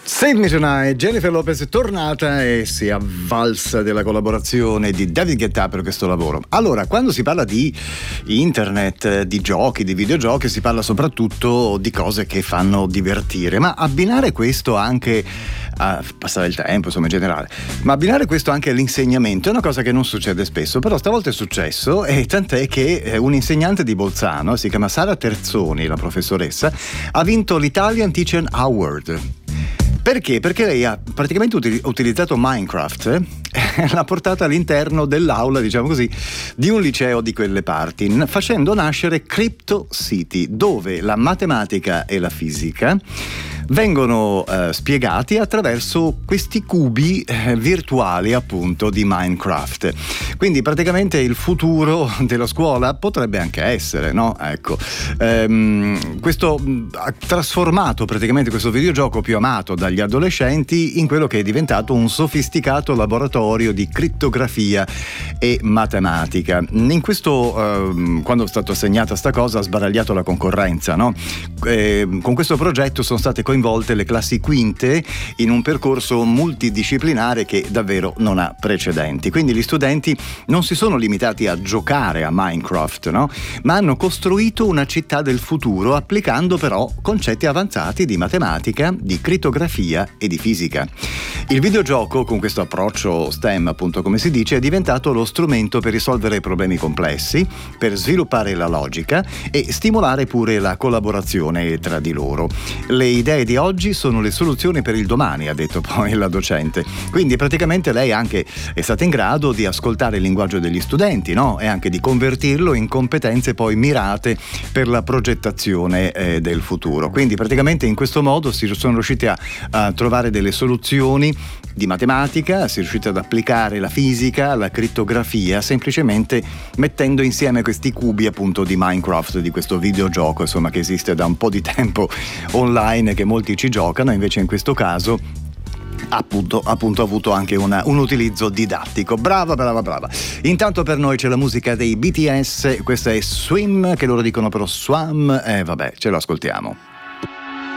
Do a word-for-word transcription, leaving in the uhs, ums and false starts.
Save Me Tonight, Jennifer Lopez è tornata e si è avvalsa della collaborazione di David Guetta per questo lavoro. Allora, quando si parla di internet, di giochi, di videogiochi, si parla soprattutto di cose che fanno divertire, ma abbinare questo anche a passare il tempo, insomma, in generale, ma abbinare questo anche all'insegnamento è una cosa che non succede spesso, però stavolta è successo, e tant'è che un insegnante di Bolzano, si chiama Sara Terzoni, la professoressa, ha vinto l'Italian Teacher Award. Perché? Perché lei ha praticamente util- utilizzato Minecraft e eh? l'ha portata all'interno dell'aula, diciamo così, di un liceo di quelle parti, n- facendo nascere Crypto City, dove la matematica e la fisica vengono eh, spiegati attraverso questi cubi eh, virtuali, appunto, di Minecraft. Quindi praticamente il futuro della scuola potrebbe anche essere, no? Ecco, ehm, questo ha trasformato praticamente questo videogioco più amato dagli adolescenti in quello che è diventato un sofisticato laboratorio di crittografia e matematica. In questo, ehm, quando è stata assegnata sta cosa, ha sbaragliato la concorrenza, no? Eh, con questo progetto sono state coinvolte le classi quinte in un percorso multidisciplinare che davvero non ha precedenti. Quindi gli studenti non si sono limitati a giocare a Minecraft, no? Ma hanno costruito una città del futuro, applicando però concetti avanzati di matematica, di crittografia e di fisica. Il videogioco, con questo approccio STEM, appunto, come si dice, è diventato lo strumento per risolvere problemi complessi, per sviluppare la logica e stimolare pure la collaborazione tra di loro. Le idee di oggi sono le soluzioni per il domani, ha detto poi la docente. Quindi praticamente lei anche è stata in grado di ascoltare il linguaggio degli studenti, no? E anche di convertirlo in competenze poi mirate per la progettazione eh, del futuro. Quindi praticamente in questo modo si sono riusciti a, a trovare delle soluzioni di matematica, si è riusciti ad applicare la fisica, la crittografia, semplicemente mettendo insieme questi cubi, appunto, di Minecraft, di questo videogioco, insomma, che esiste da un po' di tempo online, che molti ci giocano. Invece in questo caso appunto, appunto ha avuto anche una, un utilizzo didattico. Brava, brava, brava. Intanto per noi c'è la musica dei B T S, questa è Swim, che loro dicono però Swam, e eh, vabbè, ce lo ascoltiamo.